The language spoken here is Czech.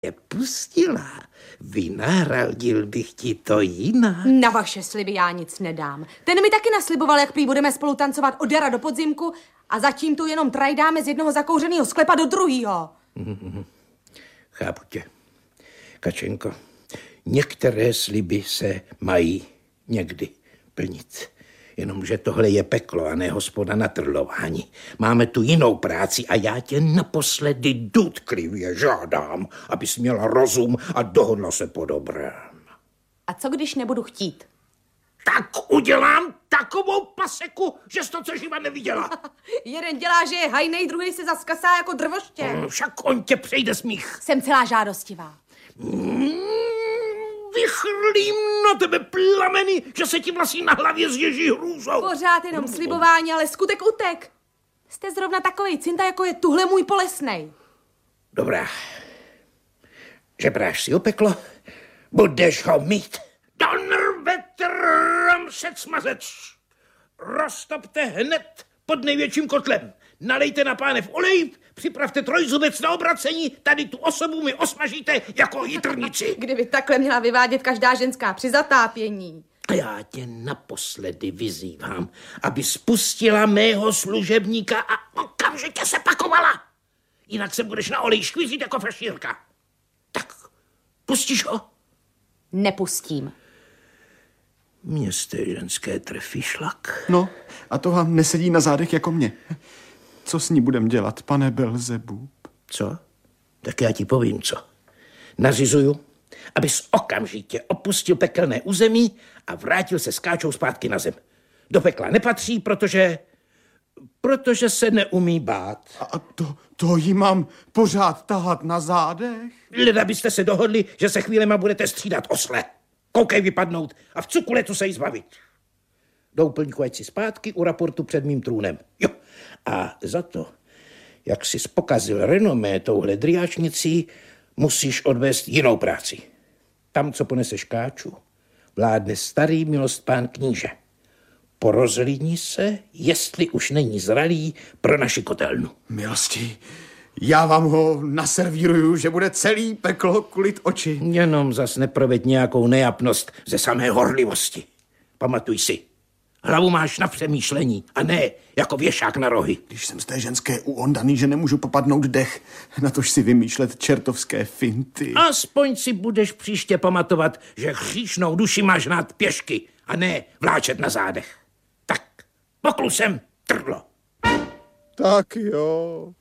je pustila, vynahradil bych ti to jinak. Na vaše sliby já nic nedám. Ten mi taky nasliboval, jak prý budeme spolu tancovat od jara do podzimku a zatím tu jenom trajdáme z jednoho zakouřeného sklepa do druhého. Chápu tě. Kačenko, některé sliby se mají někdy plnit. Jenomže tohle je peklo a ne hospoda na trlování. Máme tu jinou práci a já tě naposledy důtklivě žádám, abys měla rozum a dohodla se po dobrém. A co když nebudu chtít? Tak udělám takovou paseku, že jsi to co živa neviděla. Jeden dělá, že je hajnej, druhý se zaskasá jako drvoště. Však on tě přejde smích. Jsem celá žádostivá. Vychrlím na tebe plameny, že se ti vlasy na hlavě zježí hrůzou. Pořád jenom slibování, ale skutek utek. Jste zrovna takovej cinta, jako je tuhle můj polesnej. Dobrá. Žebráš si opeklo, budeš ho mít. Donrvete ramsec smazec. Roztopte hned pod největším kotlem. Nalejte na pánev olej, připravte trojzubec na obracení, tady tu osobu mi osmažíte jako jitrnici. Kdyby takhle měla vyvádět každá ženská při zatápění. A já tě naposledy vyzývám, aby spustila mého služebníka a okamžitě se pakovala. Jinak se budeš na olej škvízit jako frašírka. Tak, pustíš ho? Nepustím. Mně jste ženské trefí šlak. No, a to vám nesedí na zádech jako mě. Co s ní budem dělat, pane Belzebub? Co? Tak já ti povím, co. Nařizuju, abys okamžitě opustil pekelné území a vrátil se s Káčou zpátky na zem. Do pekla nepatří, protože se neumí bát. A to jí mám pořád tahat na zádech? Leda byste se dohodli, že se chvílema budete střídat osle. Koukej vypadnout a v cukuletu se jí zbavit. Doupelníku, ať si zpátky u raportu před mým trůnem. Jo. A za to, jak jsi pokazil renomé touhle driáčnicí, musíš odvést jinou práci. Tam, co poneseš Káču, vládne starý milostpán kníže. Porozhlídni se, jestli už není zralý pro naši kotelnu. Milosti, já vám ho naservíruju, že bude celý peklo kulit oči. Jenom zas neproveď nějakou nejapnost ze samé horlivosti. Pamatuj si, hlavu máš na přemýšlení a ne jako věšák na rohy. Když jsem z té ženské uondaný, že nemůžu popadnout dech, natož si vymýšlet čertovské finty. Aspoň si budeš příště pamatovat, že hříšnou duši máš hnát pěšky a ne vláčet na zádech. Tak, poklusem trhlo. Tak jo.